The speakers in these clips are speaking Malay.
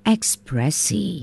Ekspresi.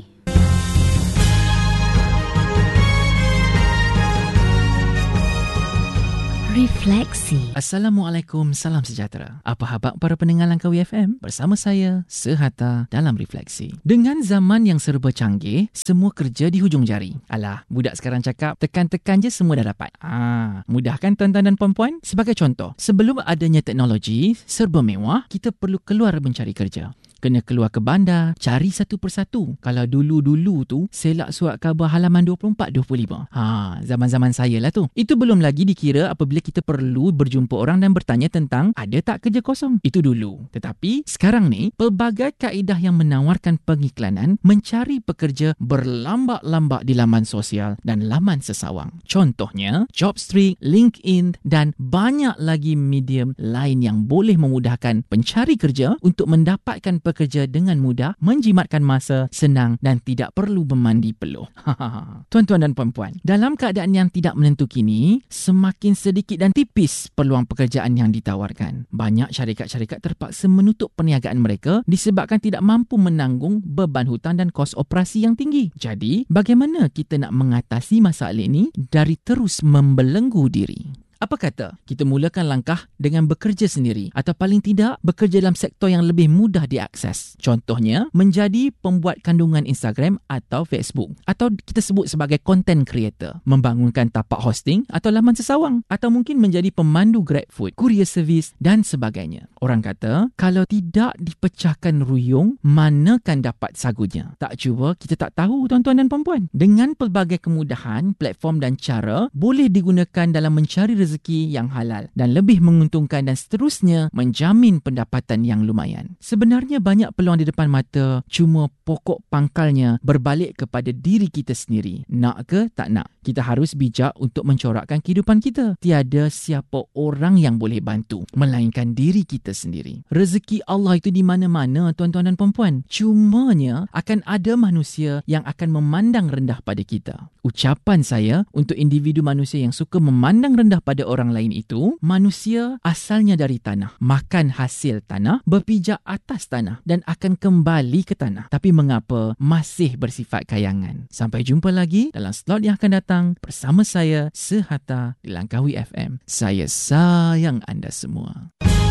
Refleksi. Assalamualaikum, salam sejahtera. Apa khabar para pendengar Langkawi FM? Bersama saya, Sehatta dalam Refleksi. Dengan zaman yang serba canggih, semua kerja di hujung jari. Alah, budak sekarang cakap, tekan-tekan je semua dah dapat. Mudah kan tuan-tuan dan puan-puan? Sebagai contoh, sebelum adanya teknologi serba mewah, kita perlu keluar mencari kerja. Kena keluar ke bandar, cari satu persatu. Kalau dulu-dulu tu, selak surat khabar halaman 24-25. Zaman-zaman saya lah tu. Itu belum lagi dikira apabila kita perlu berjumpa orang dan bertanya tentang ada tak kerja kosong. Itu dulu. Tetapi, sekarang ni, pelbagai kaedah yang menawarkan pengiklanan mencari pekerja berlambak-lambak di laman sosial dan laman sesawang. Contohnya, Jobstreet, LinkedIn dan banyak lagi medium lain yang boleh memudahkan pencari kerja untuk mendapatkan pekerja dengan mudah, menjimatkan masa, senang dan tidak perlu memandi peluh. Tuan-tuan dan puan-puan, dalam keadaan yang tidak menentu kini, semakin sedikit dan tipis peluang pekerjaan yang ditawarkan. Banyak syarikat-syarikat terpaksa menutup perniagaan mereka disebabkan tidak mampu menanggung beban hutang dan kos operasi yang tinggi. Jadi, bagaimana kita nak mengatasi masalah ini dari terus membelenggu diri? Apa kata kita mulakan langkah dengan bekerja sendiri atau paling tidak bekerja dalam sektor yang lebih mudah diakses. Contohnya, menjadi pembuat kandungan Instagram atau Facebook atau kita sebut sebagai content creator, membangunkan tapak hosting atau laman sesawang atau mungkin menjadi pemandu GrabFood, courier service dan sebagainya. Orang kata, kalau tidak dipecahkan ruyung, manakan dapat sagunya? Tak cuba, kita tak tahu tuan-tuan dan puan-puan. Dengan pelbagai kemudahan, platform dan cara boleh digunakan dalam mencari rezeki yang halal dan lebih menguntungkan dan seterusnya menjamin pendapatan yang lumayan. Sebenarnya banyak peluang di depan mata, cuma pokok pangkalnya berbalik kepada diri kita sendiri. Nak ke tak nak? Kita harus bijak untuk mencorakkan kehidupan kita. Tiada siapa orang yang boleh bantu, melainkan diri kita sendiri. Rezeki Allah itu di mana-mana tuan-tuan dan puan-puan. Cumanya akan ada manusia yang akan memandang rendah pada kita. Ucapan saya untuk individu manusia yang suka memandang rendah pada orang lain itu, manusia asalnya dari tanah, makan hasil tanah, berpijak atas tanah dan akan kembali ke tanah. Tapi mengapa masih bersifat kayangan? Sampai jumpa lagi dalam slot yang akan datang bersama saya, Sehatta di Langkawi FM. Saya sayang anda semua.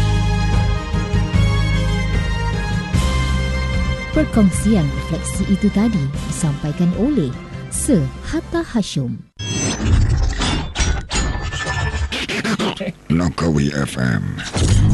Perkongsian refleksi itu tadi disampaikan oleh Sehatta Hashim. Langkawi FM.